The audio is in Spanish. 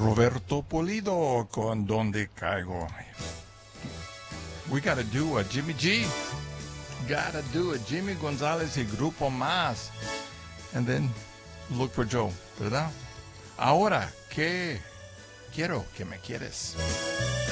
Roberto Pulido con Donde Caigo. We gotta do a Jimmy G. Gotta do a Jimmy González y Grupo Más. And then look for Joe, ¿verdad? Ahora, ¿qué quiero que me quieres?